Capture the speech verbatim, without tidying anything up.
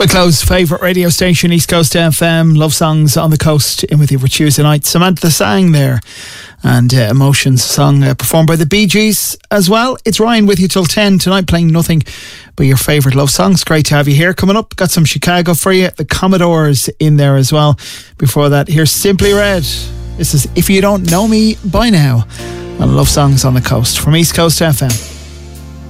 Wicklow's favourite radio station, East Coast F M. Love songs on the coast. In with you for Tuesday night. Samantha Sang there. And uh, Emotions song uh, performed by the Bee Gees as well. It's Ryan with you till ten tonight, playing nothing but your favourite love songs. Great to have you here. Coming up, got some Chicago for you. The Commodores in there as well. Before that, here's Simply Red. This is If You Don't Know Me By Now on Love Songs on the Coast from East Coast F M.